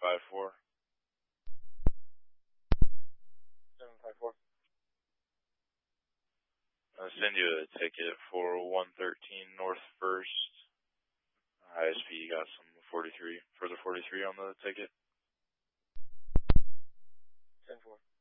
754. 754. I'll send you a ticket for 113 North 1st. ISP, you got some 43, further 43 on the ticket? 10-4.